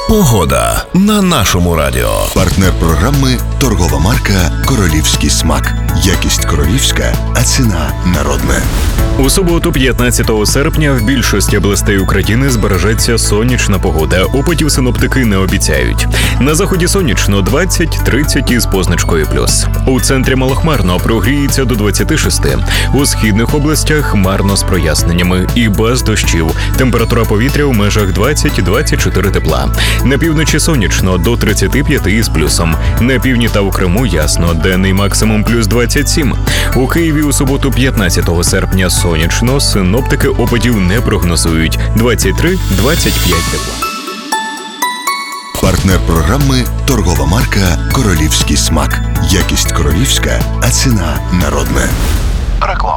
Погода на нашому радіо. Партнер програми – торгова марка «Королівський смак». Якість королівська, а ціна народна. У суботу, 15 серпня, в більшості областей України збережеться сонячна погода. Опадів синоптики не обіцяють. На заході сонячно 20-30 із позначкою плюс. У центрі малохмарно, прогріється до 26. У східних областях хмарно з проясненнями і без дощів. Температура повітря у межах 20-24 тепла. На півночі сонячно до 35 із плюсом. На півдні та у Криму ясно, денний максимум плюс 27. У Києві у суботу, 15 серпня, сонячно, синоптики опадів не прогнозують. 23-25 тепла. Партнер програми – торгова марка «Королівський смак». Якість королівська, а ціна народна. Реклама.